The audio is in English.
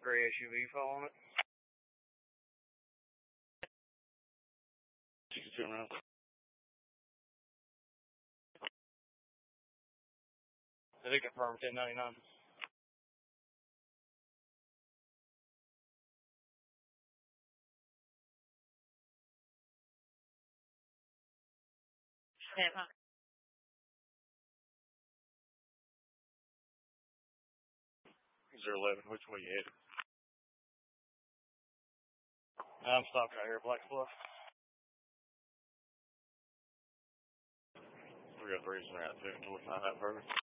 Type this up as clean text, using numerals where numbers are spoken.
gray SUV following it. 62 minutes. I think confirmed 1099. Yeah. 011, which way you headed? I'm stopped right here, Black Bluff. 303 is right to find that burger.